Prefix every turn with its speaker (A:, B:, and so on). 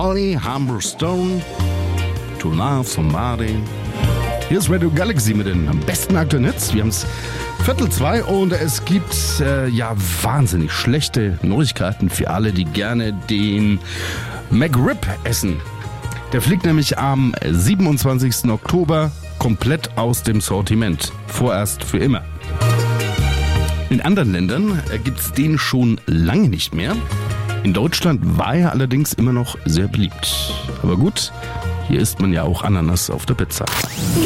A: Holly Humberstone, To Love Somebody. Hier ist Radio Galaxy mit den besten aktuellen Hits. Wir haben es 1:45 und es gibt wahnsinnig schlechte Neuigkeiten für alle, die gerne den McRib essen. Der fliegt nämlich am 27. Oktober komplett aus dem Sortiment. Vorerst für immer. In anderen Ländern gibt es den schon lange nicht mehr. In Deutschland war er allerdings immer noch sehr beliebt. Aber gut, hier isst man ja auch Ananas auf der Pizza.